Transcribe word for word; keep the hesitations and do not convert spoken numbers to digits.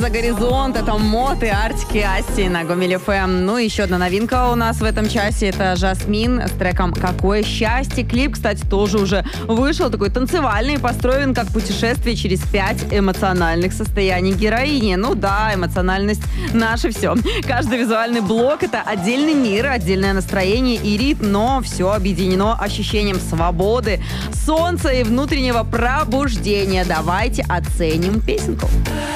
за горизонт. Это Мот и Артик и Асти на Гомель эф эм. Ну и еще одна новинка у нас в этом часе. Это Жасмин с треком «Какое счастье». Клип, кстати, тоже уже вышел. Такой танцевальный, построен как путешествие через пять эмоциональных состояний героини. Ну да, эмоциональность — наше все. Каждый визуальный блок — это отдельный мир, отдельное настроение и ритм, но все объединено ощущением свободы, солнца и внутреннего пробуждения. Давайте оценим песенку.